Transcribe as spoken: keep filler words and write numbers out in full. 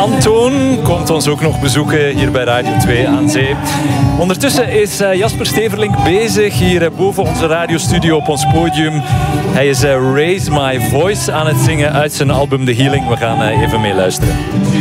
Antoon komt ons ook nog bezoeken hier bij Radio twee aan Zee. Ondertussen is uh, Jasper Steverlink bezig hier uh, boven onze radiostudio op ons podium. Hij is uh, Raise My Voice aan het zingen uit zijn album The Healing. We gaan uh, even meeluisteren.